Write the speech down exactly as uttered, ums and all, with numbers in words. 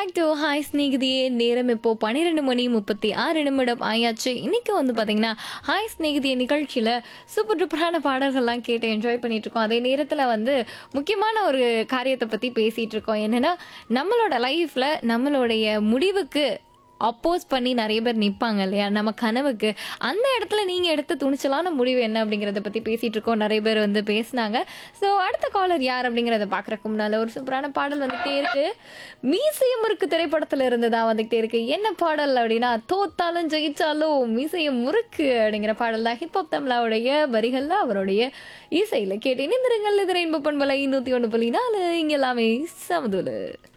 Back to hi ஸ்நேகிதியே. நேரம் இப்போ பன்னிரெண்டு மணி முப்பத்தி ஆறு நிமிடம் ஆயாச்சு. இன்னைக்கு வந்து பார்த்தீங்கன்னா ஹாய் ஸ்நேகிதியே நிகழ்ச்சியில் சூப்பர் டூப்பரான பாடல்கள்லாம் கேட்டு என்ஜாய் பண்ணிட்டு இருக்கோம். அதே நேரத்தில் வந்து முக்கியமான ஒரு காரியத்தை பற்றி பேசிகிட்டு இருக்கோம். என்னென்னா நம்மளோட லைஃப்பில் நம்மளுடைய முடிவுக்கு அப்போஸ் பண்ணி நிறைய பேர் நிற்பாங்க இல்லையா, நம்ம கனவுக்கு. அந்த இடத்துல நீங்கள் எடுத்த துணிச்சலான முடிவு என்ன அப்படிங்கிறத பற்றி பேசிகிட்டு இருக்கோம். நிறைய பேர் வந்து பேசினாங்க. ஸோ அடுத்த காலர் யார் அப்படிங்கிறத பார்க்குறக்கு முன்னால் ஒரு சூப்பரான பாடல் வந்துகிட்டே இருக்கு. மீசையும் முறுக்கு திரைப்படத்தில் இருந்து தான் வந்துகிட்டே இருக்கு. என்ன பாடல் அப்படின்னா, தோத்தாலும் ஜெயிச்சாலும் மீசையும் முறுக்கு அப்படிங்கிற பாடல் தான். ஹிப்ஹாப் தமிழாவுடைய வரிகளில் அவருடைய இசையில் கேட்டு இணைந்திருங்கள். இது ரெயின்போ பண்பலை நூற்றி ஒன்று புள்ளி நாலு. இங்கே எல்லாமே சமதுல.